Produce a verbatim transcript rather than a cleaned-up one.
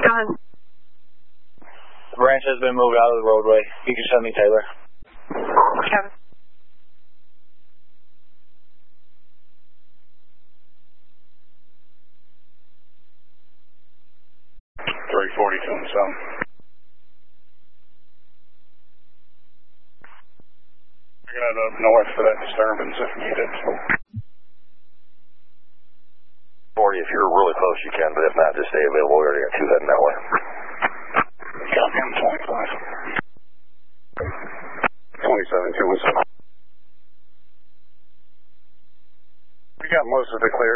John. The branch has been moved out of the roadway. You can send me Taylor. Kevin. three forty-two and some. I got up north for that disturbance if needed. forty, if you're really close, you can, but if not, just stay available. We already got